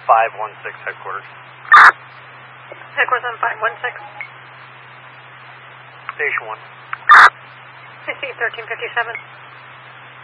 516 headquarters. Headquarters on 516. Station 1. I see 1357.